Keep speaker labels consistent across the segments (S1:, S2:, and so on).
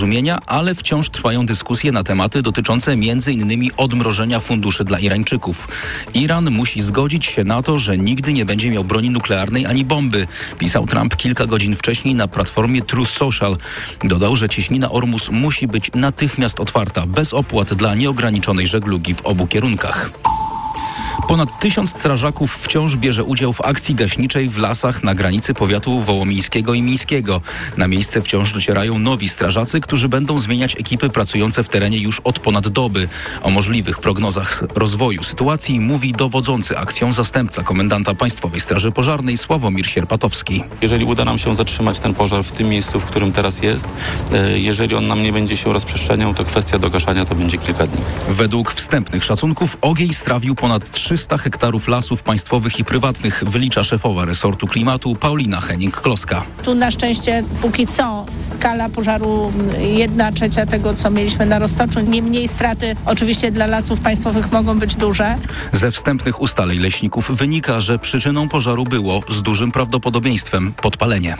S1: porozumienia, ale wciąż trwają dyskusje na tematy dotyczące m.in. odmrożenia funduszy dla Irańczyków. Iran musi zgodzić się na to, że nigdy nie będzie miał broni nuklearnej ani bomby, pisał Trump kilka godzin wcześniej na platformie Truth Social. Dodał, że cieśnina Ormus musi być natychmiast otwarta, bez opłat dla nieograniczonej żeglugi w obu kierunkach. Ponad 1000 strażaków wciąż bierze udział w akcji gaśniczej w lasach na granicy powiatu wołomińskiego i mińskiego. Na miejsce wciąż docierają nowi strażacy, którzy będą zmieniać ekipy pracujące w terenie już od ponad doby. O możliwych prognozach rozwoju sytuacji mówi dowodzący akcją zastępca komendanta Państwowej Straży Pożarnej Sławomir Sierpatowski.
S2: Jeżeli uda nam się zatrzymać ten pożar w tym miejscu, w którym teraz jest, jeżeli on nam nie będzie się rozprzestrzeniał, to kwestia dogaszania to będzie kilka dni.
S1: Według wstępnych szacunków ogień strawił ponad 300 hektarów lasów państwowych i prywatnych, wylicza szefowa resortu klimatu Paulina Henning-Kloska.
S3: Tu na szczęście póki co skala pożaru 1/3 tego, co mieliśmy na Roztoczu. Niemniej straty oczywiście dla lasów państwowych mogą być duże.
S1: Ze wstępnych ustaleń leśników wynika, że przyczyną pożaru było z dużym prawdopodobieństwem podpalenie.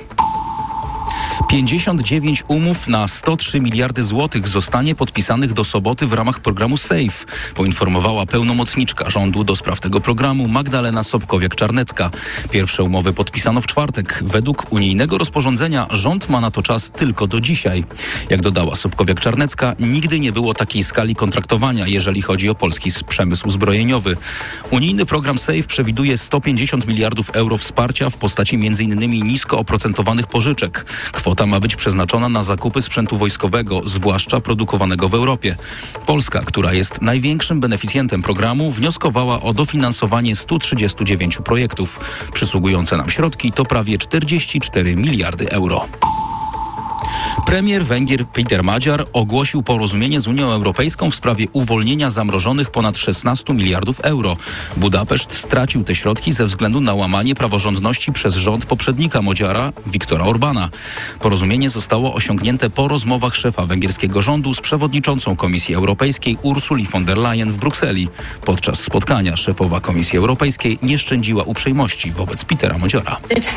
S1: 59 umów na 103 miliardy złotych zostanie podpisanych do soboty w ramach programu SAFE, poinformowała pełnomocniczka rządu do spraw tego programu Magdalena Sobkowiak-Czarnecka. Pierwsze umowy podpisano w czwartek. Według unijnego rozporządzenia rząd ma na to czas tylko do dzisiaj. Jak dodała Sobkowiak-Czarnecka, nigdy nie było takiej skali kontraktowania, jeżeli chodzi o polski przemysł zbrojeniowy. Unijny program SAFE przewiduje 150 miliardów euro wsparcia w postaci m.in. nisko oprocentowanych pożyczek. Kwota ma być przeznaczona na zakupy sprzętu wojskowego, zwłaszcza produkowanego w Europie. Polska, która jest największym beneficjentem programu, wnioskowała o dofinansowanie 139 projektów. Przysługujące nam środki to prawie 44 miliardy euro. Premier Węgier Péter Magyar ogłosił porozumienie z Unią Europejską w sprawie uwolnienia zamrożonych ponad 16 miliardów euro. Budapeszt stracił te środki ze względu na łamanie praworządności przez rząd poprzednika Magyara, Viktora Orbána. Porozumienie zostało osiągnięte po rozmowach szefa węgierskiego rządu z przewodniczącą Komisji Europejskiej Ursuli von der Leyen w Brukseli. Podczas spotkania szefowa Komisji Europejskiej nie szczędziła uprzejmości wobec Petera Magyara.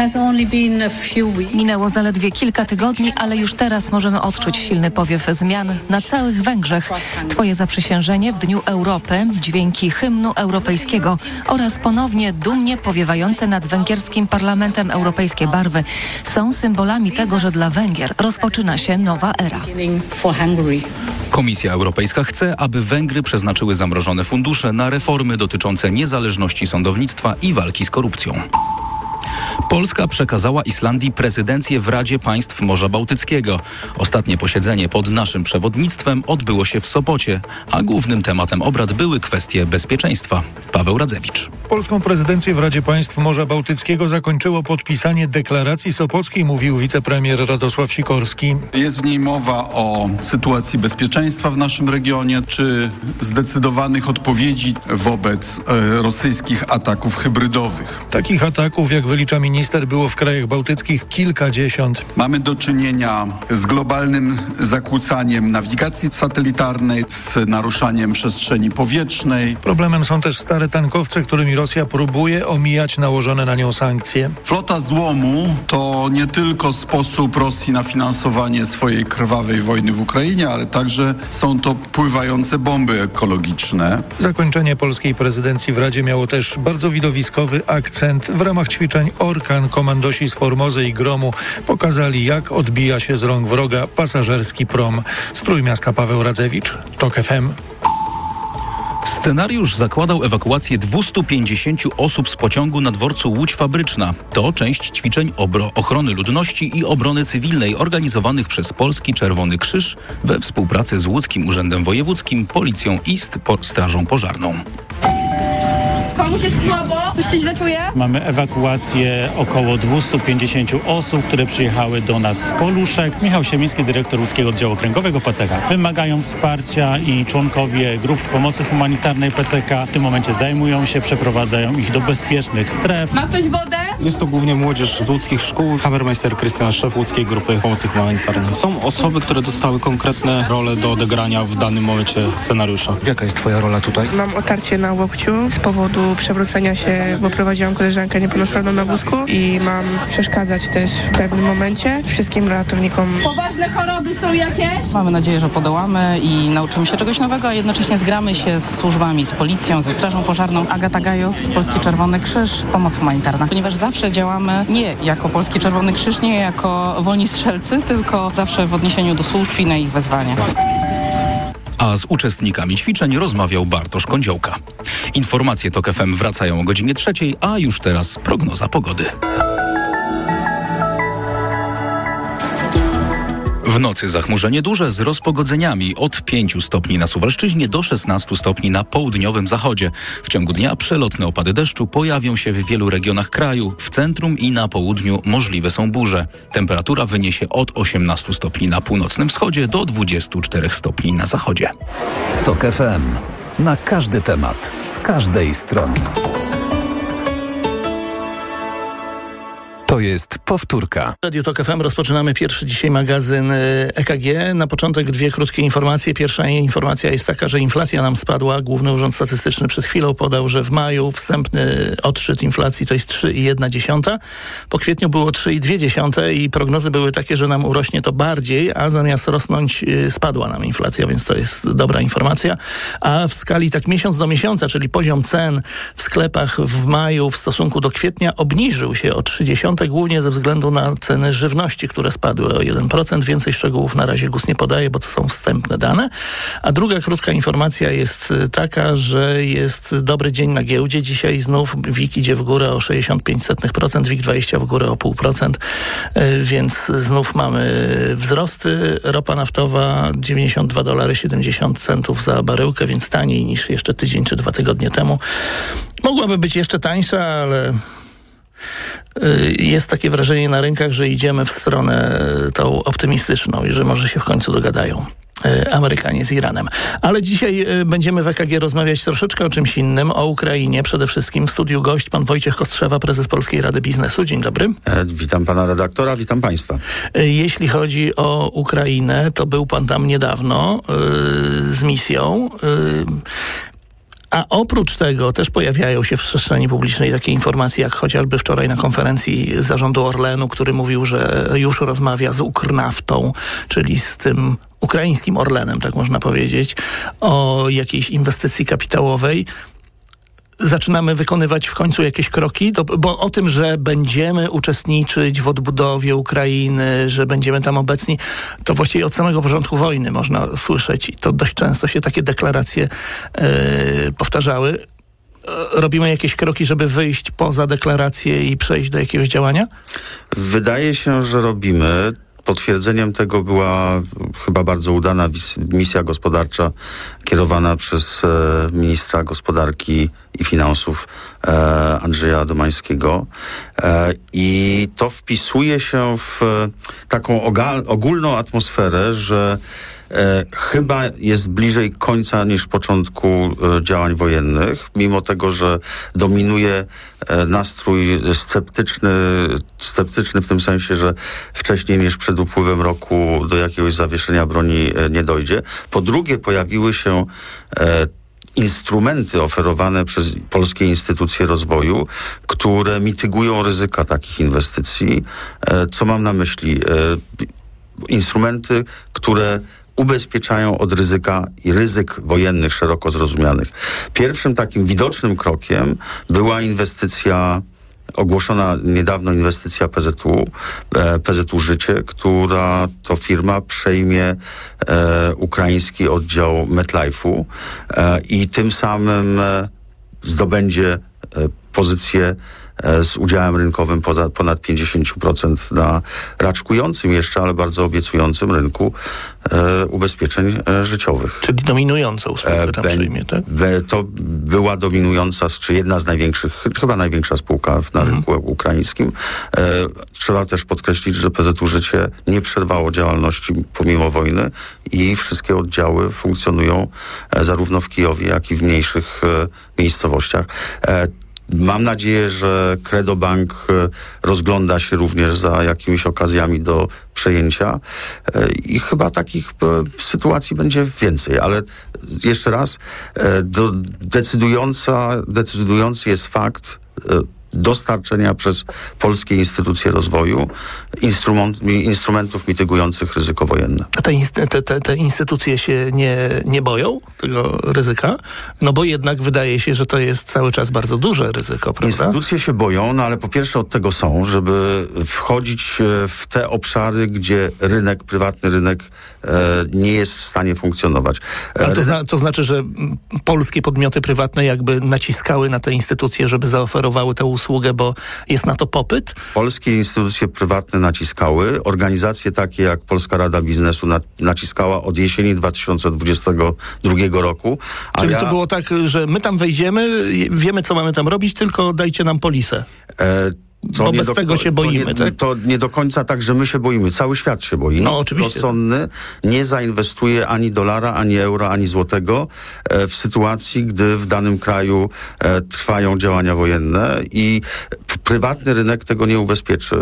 S4: Minęło zaledwie kilka tygodni, ale już teraz możemy odczuć silny powiew zmian na całych Węgrzech. Twoje zaprzysiężenie w Dniu Europy, dźwięki hymnu europejskiego oraz ponownie dumnie powiewające nad węgierskim parlamentem europejskie barwy są symbolami tego, że dla Węgier rozpoczyna się nowa era.
S1: Komisja Europejska chce, aby Węgry przeznaczyły zamrożone fundusze na reformy dotyczące niezależności sądownictwa i walki z korupcją. Polska przekazała Islandii prezydencję w Radzie Państw Morza Bałtyckiego. Ostatnie posiedzenie pod naszym przewodnictwem odbyło się w Sopocie, a głównym tematem obrad były kwestie bezpieczeństwa. Paweł Radzewicz.
S5: Polską prezydencję w Radzie Państw Morza Bałtyckiego zakończyło podpisanie deklaracji sopockiej, mówił wicepremier Radosław Sikorski.
S6: Jest w niej mowa o sytuacji bezpieczeństwa w naszym regionie, czy zdecydowanych odpowiedzi wobec rosyjskich ataków hybrydowych.
S5: Takich ataków, jak wylicza minister, było w krajach bałtyckich kilkadziesiąt.
S6: Mamy do czynienia z globalnym zakłócaniem nawigacji satelitarnej, z naruszaniem przestrzeni powietrznej.
S5: Problemem są też stare tankowce, którymi Rosja próbuje omijać nałożone na nią sankcje.
S6: Flota złomu to nie tylko sposób Rosji na finansowanie swojej krwawej wojny w Ukrainie, ale także są to pływające bomby ekologiczne.
S5: Zakończenie polskiej prezydencji w Radzie miało też bardzo widowiskowy akcent. W ramach ćwiczeń Orkan komandosi z Formozy i Gromu pokazali, jak odbija się z rąk wroga pasażerski prom. Z Trójmiasta Paweł Radzewicz, TOK FM.
S1: Scenariusz zakładał ewakuację 250 osób z pociągu na dworcu Łódź Fabryczna. To część ćwiczeń ochrony ludności i obrony cywilnej organizowanych przez Polski Czerwony Krzyż we współpracy z Łódzkim Urzędem Wojewódzkim, Policją i Strażą Pożarną.
S7: Komuś jest słabo? Ktoś się źle czuje?
S8: Mamy ewakuację około 250 osób, które przyjechały do nas z Poluszek. Michał Siemiński, dyrektor Łódzkiego Oddziału Okręgowego PCK. Wymagają wsparcia i członkowie grup pomocy humanitarnej PCK w tym momencie zajmują się, przeprowadzają ich do bezpiecznych stref.
S7: Ma ktoś wodę?
S9: Jest to głównie młodzież z łódzkich szkół. Habermeister Krystian, szef Łódzkiej Grupy Pomocy Humanitarnej. Są osoby, które dostały konkretne role do odegrania w danym momencie scenariusza.
S10: Jaka jest twoja rola tutaj?
S11: Mam otarcie na łokciu z powodu
S10: próbu przewrócenia się, bo prowadziłam koleżankę niepełnosprawną na wózku i mam przeszkadzać też w pewnym momencie wszystkim ratownikom.
S7: Poważne choroby są jakieś?
S11: Mamy nadzieję, że podołamy i nauczymy się czegoś nowego, a jednocześnie zgramy się z służbami, z policją, ze Strażą Pożarną. Agata Gajos, Polski Czerwony Krzyż, Pomoc Humanitarna. Ponieważ zawsze działamy nie jako Polski Czerwony Krzyż, nie jako wolni strzelcy, tylko zawsze w odniesieniu do służb i na ich wezwania.
S1: A z uczestnikami ćwiczeń rozmawiał Bartosz Kądziołka. Informacje TOK FM wracają o godzinie 3, a już teraz prognoza pogody. W nocy zachmurzenie duże z rozpogodzeniami od 5 stopni na Suwalszczyźnie do 16 stopni na południowym zachodzie. W ciągu dnia przelotne opady deszczu pojawią się w wielu regionach kraju. W centrum i na południu możliwe są burze. Temperatura wyniesie od 18 stopni na północnym wschodzie do 24 stopni na zachodzie.
S12: TOK FM. Na każdy temat, z każdej strony. To jest powtórka.
S13: Radio TOK FM rozpoczynamy pierwszy dzisiaj magazyn EKG. Na początek 2 krótkie informacje. Pierwsza informacja jest taka, że inflacja nam spadła. Główny Urząd Statystyczny przed chwilą podał, że w maju wstępny odczyt inflacji to jest 3,1. Po kwietniu było 3,2 i prognozy były takie, że nam urośnie to bardziej, a zamiast rosnąć spadła nam inflacja, więc to jest dobra informacja. A w skali tak miesiąc do miesiąca, czyli poziom cen w sklepach w maju w stosunku do kwietnia obniżył się o 0,3, głównie ze względu na ceny żywności, które spadły o 1%. Więcej szczegółów na razie GUS nie podaje, bo to są wstępne dane. A druga krótka informacja jest taka, że jest dobry dzień na giełdzie. Dzisiaj znów WIG idzie w górę o 0,65%, WIG20 w górę o 0,5%, więc znów mamy wzrosty. Ropa naftowa $92,70 za baryłkę, więc taniej niż jeszcze tydzień czy 2 tygodnie temu. Mogłaby być jeszcze tańsza, ale jest takie wrażenie na rynkach, że idziemy w stronę tą optymistyczną i że może się w końcu dogadają Amerykanie z Iranem. Ale dzisiaj będziemy w EKG rozmawiać troszeczkę o czymś innym, o Ukrainie przede wszystkim. W studiu gość pan Wojciech Kostrzewa, prezes Polskiej Rady Biznesu. Dzień dobry.
S14: Witam pana redaktora, witam państwa.
S13: Jeśli chodzi o Ukrainę, to był pan tam niedawno z misją. A oprócz tego też pojawiają się w przestrzeni publicznej takie informacje, jak chociażby wczoraj na konferencji zarządu Orlenu, który mówił, że już rozmawia z Ukrnaftą, czyli z tym ukraińskim Orlenem, tak można powiedzieć, o jakiejś inwestycji kapitałowej. Zaczynamy wykonywać w końcu jakieś kroki, bo o tym, że będziemy uczestniczyć w odbudowie Ukrainy, że będziemy tam obecni, to właściwie od samego początku wojny można słyszeć i to dość często się takie deklaracje powtarzały. Robimy jakieś kroki, żeby wyjść poza deklarację i przejść do jakiegoś działania?
S14: Wydaje się, że robimy. Potwierdzeniem tego była chyba bardzo udana misja gospodarcza kierowana przez ministra gospodarki i finansów Andrzeja Domańskiego. I to wpisuje się w taką ogólną atmosferę, że chyba jest bliżej końca niż początku działań wojennych, mimo tego, że dominuje nastrój sceptyczny w tym sensie, że wcześniej niż przed upływem roku do jakiegoś zawieszenia broni nie dojdzie. Po drugie, pojawiły się instrumenty oferowane przez polskie instytucje rozwoju, które mitygują ryzyka takich inwestycji. Co mam na myśli? Instrumenty, które ubezpieczają od ryzyka i ryzyk wojennych szeroko zrozumianych. Pierwszym takim widocznym krokiem była ogłoszona niedawno inwestycja PZU Życie, która to firma przejmie ukraiński oddział MetLife'u i tym samym zdobędzie pozycję z udziałem rynkowym ponad 50% na raczkującym jeszcze, ale bardzo obiecującym rynku ubezpieczeń życiowych.
S13: Czyli dominującą spółkę tam przyjmie, tak?
S14: To była dominująca, czy jedna z największych, chyba największa spółka na rynku ukraińskim. Trzeba też podkreślić, że PZU Życie nie przerwało działalności pomimo wojny i wszystkie oddziały funkcjonują zarówno w Kijowie, jak i w mniejszych miejscowościach. Mam nadzieję, że Credobank rozgląda się również za jakimiś okazjami do przejęcia i chyba takich sytuacji będzie więcej, ale jeszcze raz, decydujący jest fakt dostarczenia przez polskie instytucje rozwoju instrumentów mitygujących ryzyko wojenne.
S13: A te instytucje się nie boją tego ryzyka? No bo jednak wydaje się, że to jest cały czas bardzo duże ryzyko, prawda?
S14: Instytucje się boją, no ale po pierwsze od tego są, żeby wchodzić w te obszary, gdzie prywatny rynek nie jest w stanie funkcjonować.
S13: Ale to znaczy, że polskie podmioty prywatne jakby naciskały na te instytucje, żeby zaoferowały tę usługę, bo jest na to popyt?
S14: Polskie instytucje prywatne naciskały. Organizacje takie jak Polska Rada Biznesu naciskała od jesieni 2022 roku.
S13: Czyli to było tak, że my tam wejdziemy, wiemy co mamy tam robić, tylko dajcie nam polisę. Bo bez tego się boimy, tak?
S14: To nie do końca tak, że my się boimy. Cały świat się boi.
S13: No oczywiście.
S14: Rozsądny nie zainwestuje ani dolara, ani eura, ani złotego w sytuacji, gdy w danym kraju trwają działania wojenne i prywatny rynek tego nie ubezpieczy.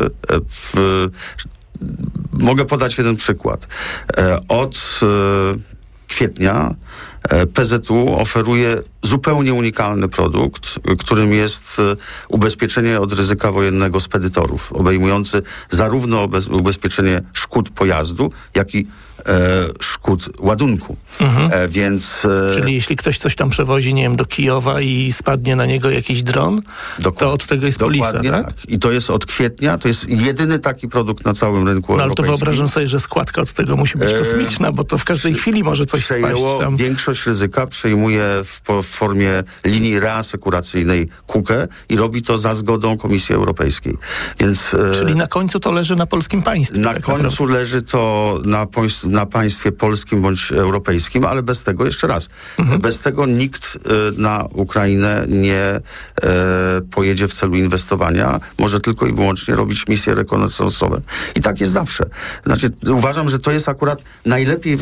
S14: Mogę podać jeden przykład. Od kwietnia PZU oferuje zupełnie unikalny produkt, którym jest ubezpieczenie od ryzyka wojennego spedytorów, obejmujący zarówno ubezpieczenie szkód pojazdu, jak i szkód ładunku. Więc...
S13: Czyli jeśli ktoś coś tam przewozi, nie wiem, do Kijowa i spadnie na niego jakiś dron, to od tego jest polisa, tak?
S14: I to jest od kwietnia, to jest jedyny taki produkt na całym rynku
S13: ale
S14: europejskim.
S13: To wyobrażam sobie, że składka od tego musi być kosmiczna, bo to w każdej chwili może coś spaść tam.
S14: Większość ryzyka przejmuje w formie linii reasekuracyjnej KUKE i robi to za zgodą Komisji Europejskiej. Więc,
S13: czyli na końcu to leży na polskim państwie.
S14: Na końcu leży to na państwie polskim bądź europejskim, ale bez tego, jeszcze raz, bez tego nikt na Ukrainę nie pojedzie w celu inwestowania. Może tylko i wyłącznie robić misje rekonesansowe. I tak jest zawsze. Znaczy, uważam, że to jest akurat najlepiej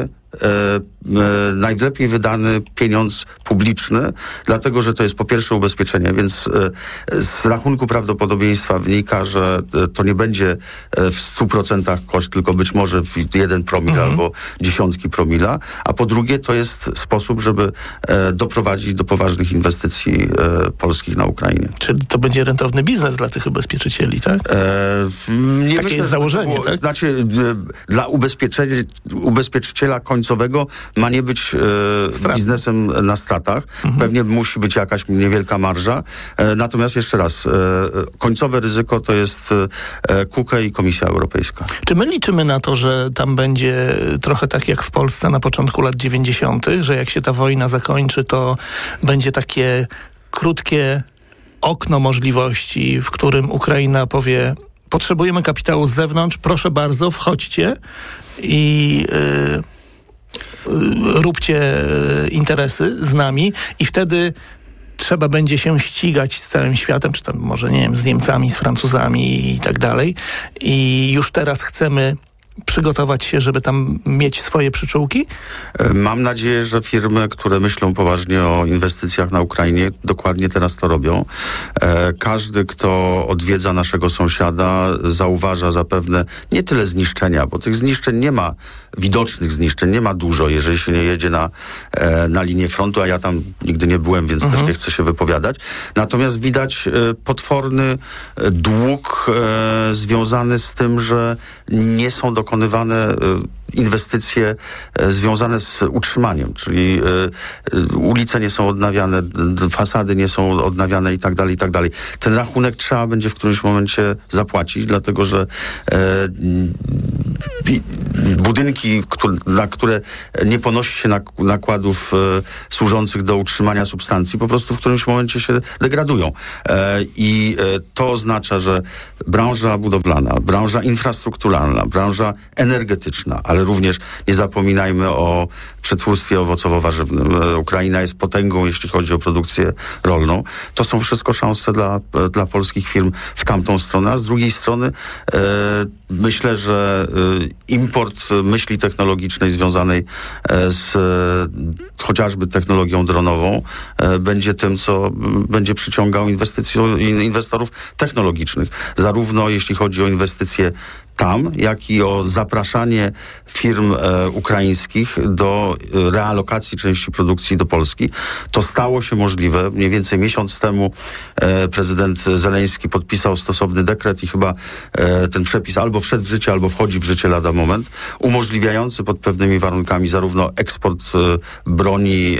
S14: wydany pieniądz publiczny, dlatego, że to jest po pierwsze ubezpieczenie, więc z rachunku prawdopodobieństwa wynika, że to nie będzie w 100% koszt, tylko być może w 1 promil albo dziesiątki promila, a po drugie to jest sposób, żeby doprowadzić do poważnych inwestycji polskich na Ukrainie.
S13: Czyli to będzie rentowny biznes dla tych ubezpieczycieli, tak? Takie jest założenie, tak?
S14: Znaczy, dla ubezpieczyciela końcowego ma nie być biznesem na stratach. Pewnie musi być jakaś niewielka marża. Natomiast jeszcze raz, końcowe ryzyko to jest KUKE i Komisja Europejska.
S13: Czy my liczymy na to, że tam będzie trochę tak jak w Polsce na początku lat 90., że jak się ta wojna zakończy, to będzie takie krótkie okno możliwości, w którym Ukraina powie: potrzebujemy kapitału z zewnątrz, proszę bardzo, wchodźcie i róbcie interesy z nami i wtedy trzeba będzie się ścigać z całym światem, czy tam może, nie wiem, z Niemcami, z Francuzami i tak dalej. I już teraz chcemy przygotować się, żeby tam mieć swoje przyczółki?
S14: Mam nadzieję, że firmy, które myślą poważnie o inwestycjach na Ukrainie, dokładnie teraz to robią. Każdy, kto odwiedza naszego sąsiada, zauważa zapewne nie tyle zniszczenia, bo tych zniszczeń nie ma, widocznych zniszczeń nie ma dużo, jeżeli się nie jedzie na linię frontu, a ja tam nigdy nie byłem, więc też nie chcę się wypowiadać. Natomiast widać potworny dług związany z tym, że nie są dokonywane inwestycje związane z utrzymaniem, czyli ulice nie są odnawiane, fasady nie są odnawiane i tak dalej, i tak dalej. Ten rachunek trzeba będzie w którymś momencie zapłacić, dlatego że budynki, na które nie ponosi się nakładów służących do utrzymania substancji, po prostu w którymś momencie się degradują. I to oznacza, że branża budowlana, branża infrastrukturalna, branża energetyczna, ale również nie zapominajmy o przetwórstwie owocowo-warzywnym. Ukraina jest potęgą, jeśli chodzi o produkcję rolną. To są wszystko szanse dla polskich firm w tamtą stronę, a z drugiej strony myślę, że import myśli technologicznej związanej z chociażby technologią dronową będzie tym, co będzie przyciągał inwestorów technologicznych. Zarówno jeśli chodzi o inwestycje tam, jak i o zapraszanie firm ukraińskich do realokacji części produkcji do Polski. To stało się możliwe. Mniej więcej miesiąc temu prezydent Zeleński podpisał stosowny dekret i chyba ten przepis albo wszedł w życie, albo wchodzi w życie lada moment, umożliwiający pod pewnymi warunkami zarówno eksport broni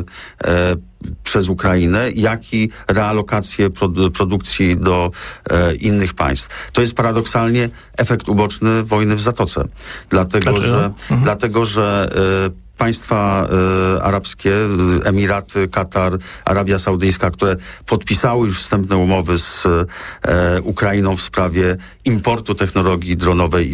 S14: przez Ukrainę, jak i realokację produkcji do innych państw. To jest paradoksalnie efekt uboczny wojny w Zatoce. Dlatego, że państwa arabskie, Emiraty, Katar, Arabia Saudyjska, które podpisały już wstępne umowy z Ukrainą w sprawie importu technologii dronowej i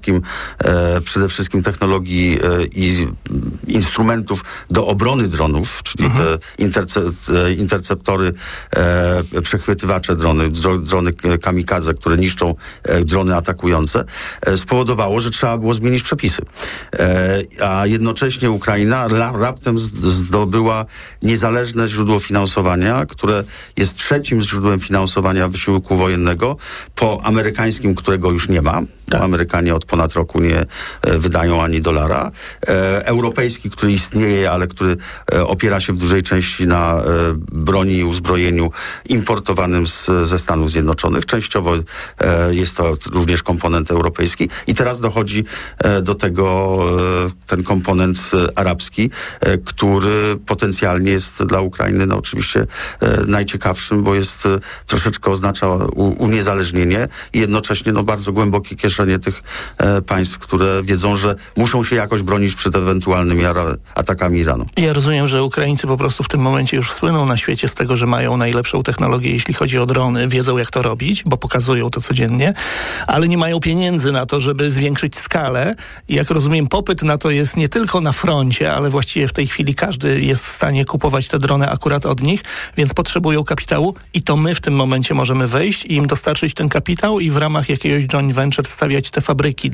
S14: przede wszystkim technologii i instrumentów do obrony dronów, czyli te interceptory, przechwytywacze drony kamikadze, które niszczą drony atakujące, spowodowało, że trzeba było zmienić przepisy. A jednocześnie Ukraina raptem zdobyła niezależne źródło finansowania, które jest trzecim źródłem finansowania wysiłku wojennego po amerykańskim, którego już nie ma. Tak. Amerykanie od ponad roku nie wydają ani dolara. Europejski, który istnieje, ale który opiera się w dużej części na broni i uzbrojeniu importowanym ze Stanów Zjednoczonych. Częściowo jest to również komponent europejski. I teraz dochodzi do tego ten komponent arabski, który potencjalnie jest dla Ukrainy oczywiście najciekawszym, bo troszeczkę oznacza uniezależnienie i jednocześnie bardzo głębokie kieszenie tych państw, które wiedzą, że muszą się jakoś bronić przed ewentualnymi atakami Iranu.
S13: Ja rozumiem, że Ukraińcy po prostu w tym momencie już słyną na świecie z tego, że mają najlepszą technologię, jeśli chodzi o drony, wiedzą jak to robić, bo pokazują to codziennie, ale nie mają pieniędzy na to, żeby zwiększyć skalę. I jak rozumiem, popyt na to jest nie tylko na froncie, ale właściwie w tej chwili każdy jest w stanie kupować te drony akurat od nich, więc potrzebują kapitału i to my w tym momencie możemy wejść i im dostarczyć ten kapitał i w ramach jakiegoś joint venture stawiać te fabryki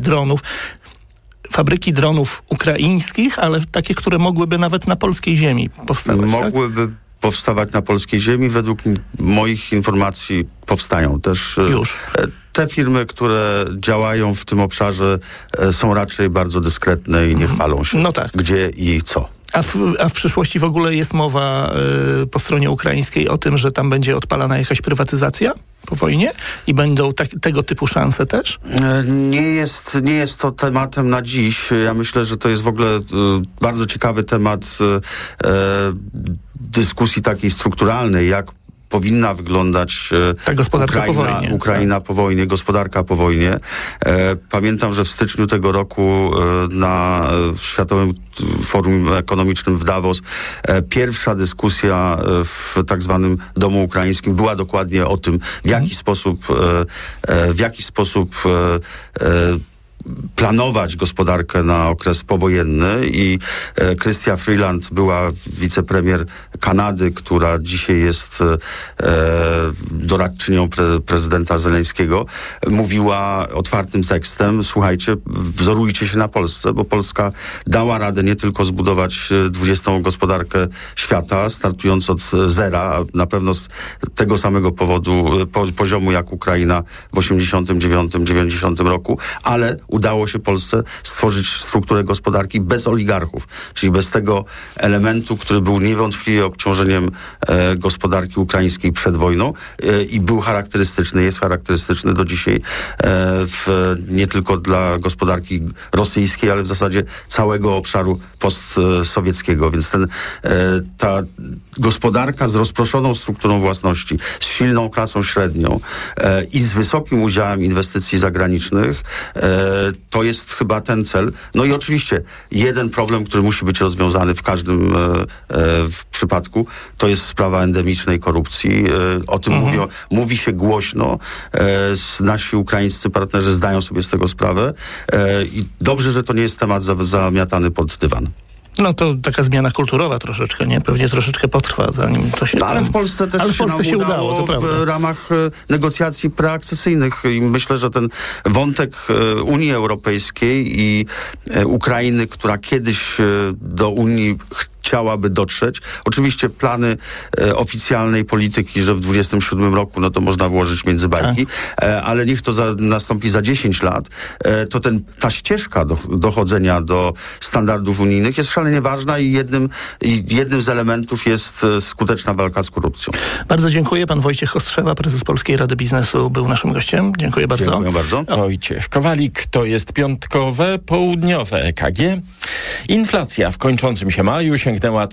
S13: dronów ukraińskich, ale takie, które mogłyby nawet na polskiej ziemi powstawać.
S14: Mogłyby powstawać na polskiej ziemi. Według moich informacji powstają też.
S13: Już.
S14: Te firmy, które działają w tym obszarze, są raczej bardzo dyskretne i nie chwalą się, gdzie i co.
S13: A w przyszłości w ogóle jest mowa po stronie ukraińskiej o tym, że tam będzie odpalana jakaś prywatyzacja po wojnie i będą tego typu szanse też?
S14: Nie jest to tematem na dziś. Ja myślę, że to jest w ogóle bardzo ciekawy temat dyskusji takiej strukturalnej, jak powinna wyglądać Ukraina po wojnie, gospodarka po wojnie. Pamiętam, że w styczniu tego roku na Światowym Forum Ekonomicznym w Davos pierwsza dyskusja w tak zwanym Domu Ukraińskim była dokładnie o tym, w jaki sposób planować gospodarkę na okres powojenny i Chrystia Freeland była wicepremier Kanady, która dzisiaj jest doradczynią prezydenta Zeleńskiego, mówiła otwartym tekstem: słuchajcie, wzorujcie się na Polsce, bo Polska dała radę nie tylko zbudować 20. gospodarkę świata, startując od zera, a na pewno z tego samego poziomu jak Ukraina w 89-90 roku, ale udało się Polsce stworzyć strukturę gospodarki bez oligarchów, czyli bez tego elementu, który był niewątpliwie obciążeniem gospodarki ukraińskiej przed wojną i był jest charakterystyczny do dzisiaj nie tylko dla gospodarki rosyjskiej, ale w zasadzie całego obszaru postsowieckiego. Więc ta gospodarka z rozproszoną strukturą własności, z silną klasą średnią i z wysokim udziałem inwestycji zagranicznych To jest chyba ten cel. No i oczywiście jeden problem, który musi być rozwiązany w każdym w przypadku, to jest sprawa endemicznej korupcji. O tym mówi się głośno. Nasi ukraińscy partnerzy zdają sobie z tego sprawę. I dobrze, że to nie jest temat zamiatany pod dywan.
S13: No to taka zmiana kulturowa troszeczkę, nie? Pewnie troszeczkę potrwa, zanim to się...
S14: No ale w Polsce też
S13: się udało, to prawda.
S14: W ramach negocjacji preakcesyjnych i myślę, że ten wątek Unii Europejskiej i Ukrainy, która kiedyś do Unii chciałaby dotrzeć. Oczywiście plany oficjalnej polityki, że w 27 roku, no to można włożyć między bajki, ale niech to nastąpi za 10 lat, to ta ścieżka dochodzenia do standardów unijnych jest szalenie ważna i jednym z elementów jest skuteczna walka z korupcją.
S13: Bardzo dziękuję. Pan Wojciech Kostrzewa, prezes Polskiej Rady Biznesu, był naszym gościem. Dziękuję bardzo.
S14: Dziękuję bardzo.
S15: Wojciech Kowalik, to jest piątkowe, południowe EKG. Inflacja w kończącym się maju sięgnęła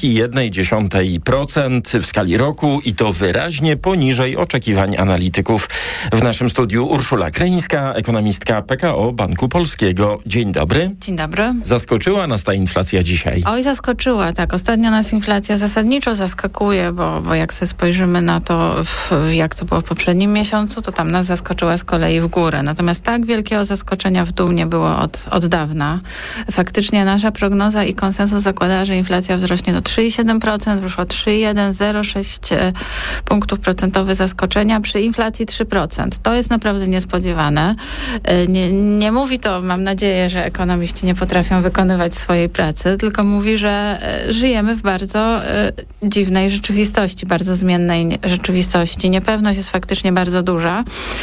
S15: 3,1% w skali roku i to wyraźnie poniżej oczekiwań analityków. W naszym studiu Urszula Kryńska, ekonomistka PKO Banku Polskiego. Dzień dobry.
S16: Dzień dobry.
S15: Zaskoczyła nas ta inflacja dzisiaj?
S16: Oj, zaskoczyła, tak. Ostatnio nas inflacja zasadniczo zaskakuje, bo jak sobie spojrzymy na to, jak to było w poprzednim miesiącu, to tam nas zaskoczyła z kolei w górę. Natomiast tak wielkiego zaskoczenia w dół nie było od dawna. Faktycznie nasza prognoza i konsensus zakłada, że inflacja wzrośnie do 3,7%, wyszło 3,1, 0,6 punktów procentowych zaskoczenia przy inflacji 3%. To jest naprawdę niespodziewane. Nie mówi to, mam nadzieję, że ekonomiści nie potrafią wykonywać swojej pracy, tylko mówi, że żyjemy w bardzo dziwnej rzeczywistości, bardzo zmiennej rzeczywistości. Niepewność jest faktycznie bardzo duża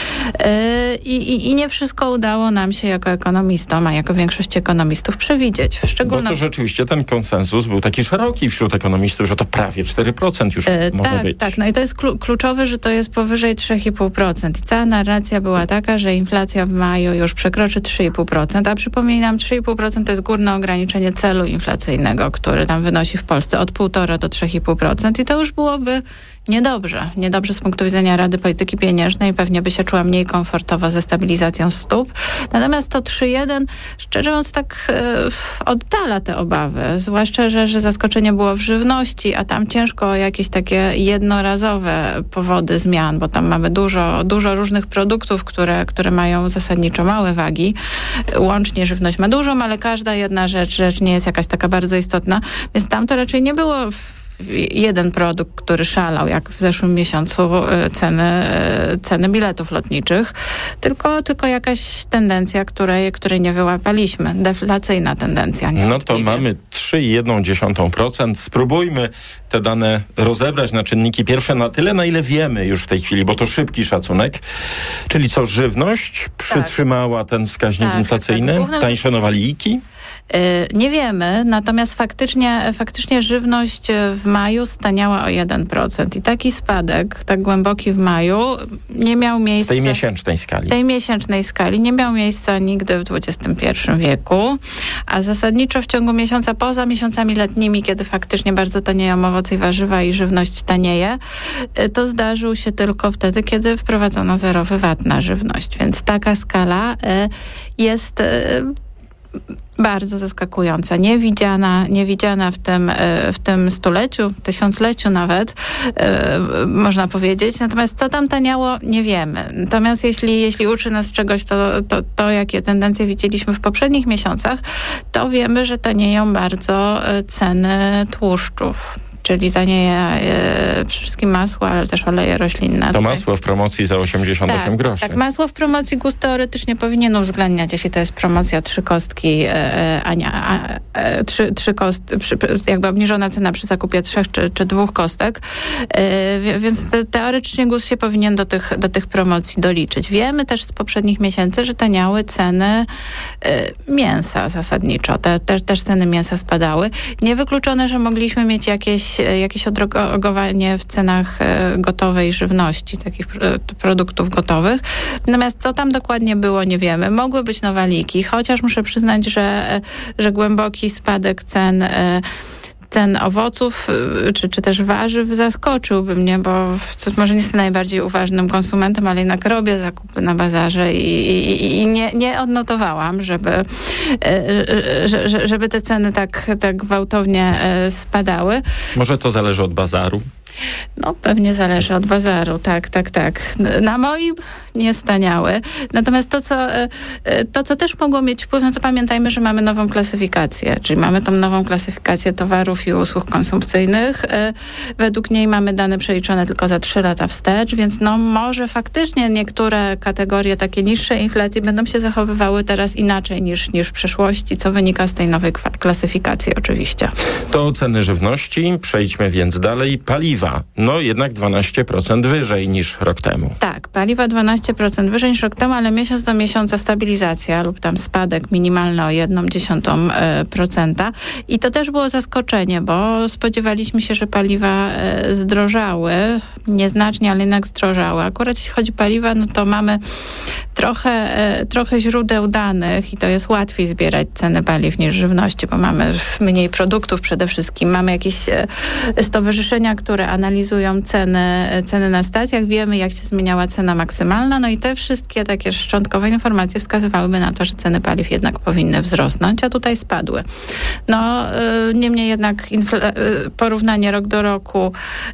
S16: i nie wszystko udało nam się jako ekonomistom, a jako większość ekonomistów przewidzieć.
S15: Bo to rzeczywiście ten konsensus był taki szeroki wśród ekonomistów, że to prawie 4% już może być.
S16: Tak, no i to jest kluczowe, że to jest powyżej 3,5%. I cała narracja była taka, że inflacja w maju już przekroczy 3,5%, a przypominam, 3,5% to jest górne ograniczenie celu inflacyjnego, który tam wynosi w Polsce od 1,5 do 3,5% i to już byłoby niedobrze. Niedobrze z punktu widzenia Rady Polityki Pieniężnej. Pewnie by się czuła mniej komfortowo ze stabilizacją stóp. Natomiast to 3,1, szczerze mówiąc, tak oddala te obawy. Zwłaszcza, że zaskoczenie było w żywności, a tam ciężko o jakieś takie jednorazowe powody zmian, bo tam mamy dużo różnych produktów, które mają zasadniczo małe wagi. Łącznie żywność ma dużą, ale każda jedna rzecz nie jest jakaś taka bardzo istotna. Więc tam to raczej nie było jeden produkt, który szalał, jak w zeszłym miesiącu ceny biletów lotniczych, tylko jakaś tendencja, której nie wyłapaliśmy. Deflacyjna tendencja.
S15: No to mamy 3,1%. Spróbujmy te dane rozebrać na czynniki pierwsze na tyle, na ile wiemy już w tej chwili, bo to szybki szacunek. Czyli co, żywność przytrzymała ten wskaźnik inflacyjny? Tak. Tańsze nowaliki?
S16: Nie wiemy, natomiast faktycznie żywność w maju staniała o 1%. I taki spadek, tak głęboki w maju, nie miał miejsca...
S15: Tej miesięcznej skali.
S16: Tej miesięcznej skali nie miał miejsca nigdy w XXI wieku, a zasadniczo w ciągu miesiąca, poza miesiącami letnimi, kiedy faktycznie bardzo tanieją owoce i warzywa i żywność tanieje, to zdarzył się tylko wtedy, kiedy wprowadzono zerowy VAT na żywność. Więc taka skala jest bardzo zaskakująca, niewidziana w tym stuleciu, tysiącleciu nawet, można powiedzieć. Natomiast co tam taniało, nie wiemy. Natomiast jeśli uczy nas czegoś to jakie tendencje widzieliśmy w poprzednich miesiącach, to wiemy, że tanieją bardzo ceny tłuszczów. Czyli tanieje przede wszystkim masło, ale też oleje roślinne.
S15: To masło w promocji za 88 groszy.
S16: Tak, masło w promocji GUS teoretycznie powinien uwzględniać, jeśli to jest promocja 3 kostki, jakby obniżona cena przy zakupie 3 czy 2 kostek. Więc teoretycznie GUS się powinien do tych promocji doliczyć. Wiemy też z poprzednich miesięcy, że taniały ceny mięsa zasadniczo. Też ceny mięsa spadały. Niewykluczone, że mogliśmy mieć jakieś odrogowanie w cenach gotowej żywności, takich produktów gotowych. Natomiast co tam dokładnie było, nie wiemy. Mogły być nowaliki, chociaż muszę przyznać, że głęboki spadek cen cen owoców czy też warzyw zaskoczyłby mnie, bo może nie jestem najbardziej uważnym konsumentem, ale jednak robię zakupy na bazarze i nie odnotowałam, żeby te ceny tak gwałtownie spadały.
S15: Może to zależy od bazaru?
S16: No pewnie zależy od bazaru, tak. Na moim nie staniały. Natomiast to, co też mogło mieć wpływ, no to pamiętajmy, że mamy nową klasyfikację, czyli mamy tą nową klasyfikację towarów i usług konsumpcyjnych. Według niej mamy dane przeliczone tylko za 3 lata wstecz, więc no może faktycznie niektóre kategorie takie niższej inflacji będą się zachowywały teraz inaczej niż w przeszłości, co wynika z tej nowej klasyfikacji oczywiście.
S15: To ceny żywności. Przejdźmy więc dalej. Paliwa. No jednak 12% wyżej niż rok temu.
S16: Tak, paliwa 12% wyżej niż rok temu, ale miesiąc do miesiąca stabilizacja lub tam spadek minimalny o 0,1%. I to też było zaskoczenie, bo spodziewaliśmy się, że paliwa zdrożały, nieznacznie, ale jednak zdrożały. Akurat jeśli chodzi o paliwa, no to mamy trochę źródeł danych i to jest łatwiej zbierać ceny paliw niż żywności, bo mamy mniej produktów przede wszystkim. Mamy jakieś stowarzyszenia, które analizują ceny na stacjach. Wiemy, jak się zmieniała cena maksymalna, no i te wszystkie takie szczątkowe informacje wskazywałyby na to, że ceny paliw jednak powinny wzrosnąć, a tutaj spadły. No, niemniej jednak porównanie rok do roku,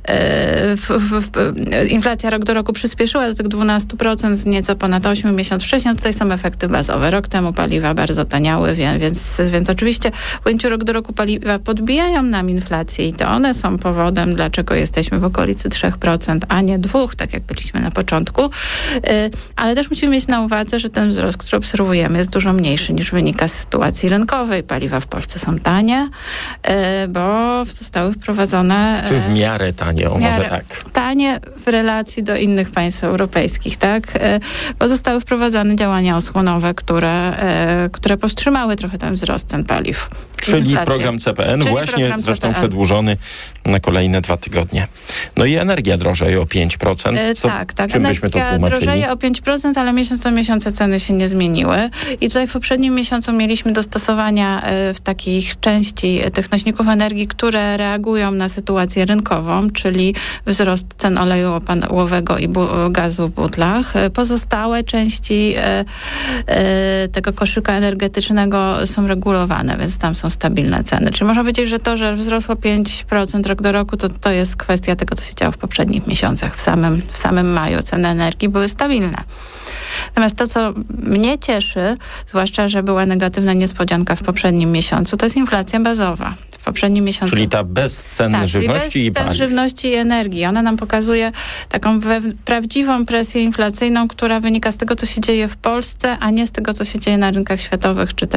S16: inflacja rok do roku przyspieszyła do tych 12% z nieco ponad 8 miesiąc wcześniej. Tutaj są efekty bazowe. Rok temu paliwa bardzo taniały, więc oczywiście w ujęciu rok do roku paliwa podbijają nam inflację i to one są powodem, dlaczego jesteśmy w okolicy 3%, a nie 2%, tak jak byliśmy na początku. Ale też musimy mieć na uwadze, że ten wzrost, który obserwujemy, jest dużo mniejszy niż wynika z sytuacji rynkowej. Paliwa w Polsce są tanie, bo zostały wprowadzone...
S15: Czy w miarę tanie, może tak?
S16: Tanie w relacji do innych państw europejskich, tak? Bo zostały wprowadzane działania osłonowe, które powstrzymały trochę ten wzrost cen paliw.
S15: Czyli program CPN, zresztą przedłużony na kolejne 2 tygodnie. No i energia drożeje o 5%.
S16: Tak.
S15: Czym byśmy to tłumaczyli?
S16: Drożeje o 5%, ale miesiąc do miesiąca ceny się nie zmieniły. I tutaj w poprzednim miesiącu mieliśmy dostosowania w takich części tych nośników energii, które reagują na sytuację rynkową, czyli wzrost cen oleju opałowego i gazu w butlach. Pozostałe części tego koszyka energetycznego są regulowane, więc tam są stabilne ceny. Czyli można powiedzieć, że to, że wzrosło 5% rok do roku, to jest kwestia tego, co się działo w poprzednich miesiącach. W samym maju ceny energii były stabilne. Natomiast to, co mnie cieszy, zwłaszcza, że była negatywna niespodzianka w poprzednim miesiącu, to jest inflacja bazowa. W poprzednim miesiącu.
S15: Czyli ta bez cen żywności i paliw.
S16: Żywności i energii. Ona nam pokazuje taką prawdziwą presję inflacyjną, która wynika z tego, co się dzieje w Polsce, a nie z tego, co się dzieje na rynkach światowych, czy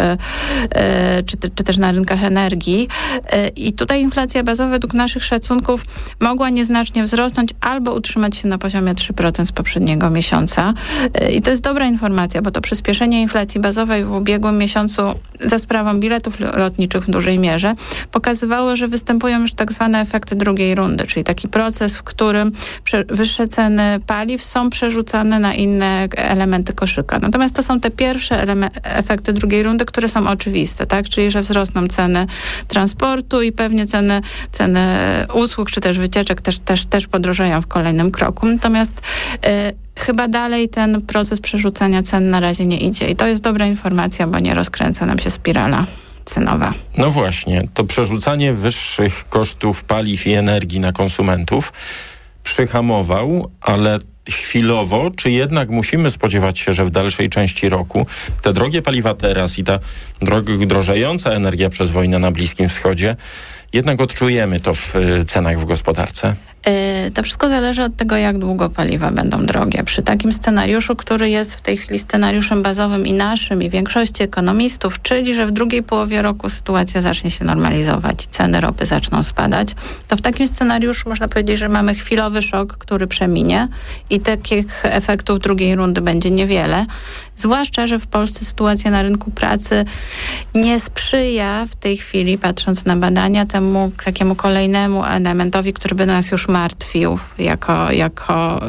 S16: też na rynkach energii. I tutaj inflacja bazowa według naszych szacunków mogła nieznacznie wzrosnąć albo utrzymać się na poziomie 3% z poprzedniego miesiąca. I to jest dobra informacja, bo to przyspieszenie inflacji bazowej w ubiegłym miesiącu za sprawą biletów lotniczych w dużej mierze pokazywało, że występują już tak zwane efekty drugiej rundy, czyli taki proces, w którym wyższe ceny paliw są przerzucane na inne elementy koszyka. Natomiast to są te pierwsze efekty drugiej rundy, które są oczywiste, tak? Czyli, że wzrosną ceny transportu i pewnie ceny usług, czy też wycieczek też podrożeją w kolejnym kroku. Natomiast chyba dalej ten proces przerzucania cen na razie nie idzie i to jest dobra informacja, bo nie rozkręca nam się spirala cenowa.
S15: No właśnie, to przerzucanie wyższych kosztów paliw i energii na konsumentów przyhamował, ale chwilowo, czy jednak musimy spodziewać się, że w dalszej części roku te drogie paliwa teraz i ta drożejąca energia przez wojnę na Bliskim Wschodzie, jednak odczujemy to w cenach w gospodarce?
S16: To wszystko zależy od tego, jak długo paliwa będą drogie. Przy takim scenariuszu, który jest w tej chwili scenariuszem bazowym i naszym, i większości ekonomistów, czyli że w drugiej połowie roku sytuacja zacznie się normalizować i ceny ropy zaczną spadać, to w takim scenariuszu można powiedzieć, że mamy chwilowy szok, który przeminie i takich efektów drugiej rundy będzie niewiele. Zwłaszcza, że w Polsce sytuacja na rynku pracy nie sprzyja w tej chwili, patrząc na badania, temu takiemu kolejnemu elementowi, który by nas już martwił jako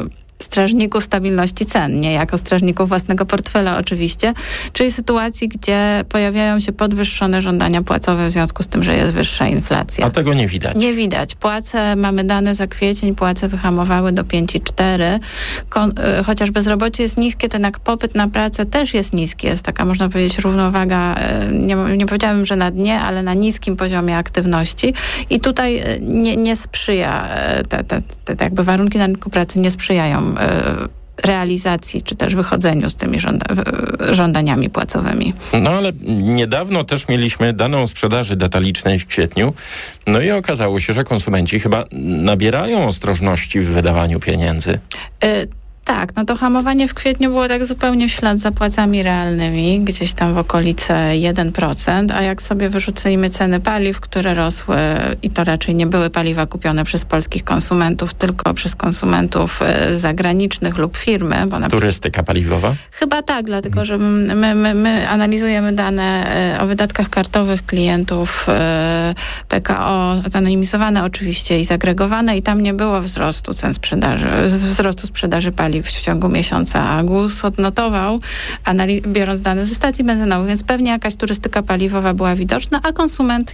S16: strażników stabilności cen, nie jako strażników własnego portfela oczywiście, czyli sytuacji, gdzie pojawiają się podwyższone żądania płacowe w związku z tym, że jest wyższa inflacja.
S15: A tego nie widać.
S16: Nie widać. Płace, mamy dane za kwiecień, płace wyhamowały do 5,4. Chociaż bezrobocie jest niskie, to jednak popyt na pracę też jest niski. Jest taka, można powiedzieć, równowaga, nie powiedziałabym, że na dnie, ale na niskim poziomie aktywności. I tutaj nie sprzyja, te jakby warunki na rynku pracy nie sprzyjają realizacji, czy też wychodzeniu z tymi żądaniami płacowymi.
S15: No ale niedawno też mieliśmy dane o sprzedaży detalicznej w kwietniu. No i okazało się, że konsumenci chyba nabierają ostrożności w wydawaniu pieniędzy.
S16: Tak, no to hamowanie w kwietniu było tak zupełnie w ślad za płacami realnymi, gdzieś tam w okolice 1%, a jak sobie wyrzucimy ceny paliw, które rosły i to raczej nie były paliwa kupione przez polskich konsumentów, tylko przez konsumentów zagranicznych lub firmy. Bo
S15: turystyka paliwowa?
S16: Chyba tak, dlatego że my analizujemy dane o wydatkach kartowych klientów PKO, zanonimizowane oczywiście i zagregowane i tam nie było wzrostu cen wzrostu sprzedaży paliw w ciągu miesiąca, a GUS odnotował, biorąc dane ze stacji benzynowych, więc pewnie jakaś turystyka paliwowa była widoczna, a konsument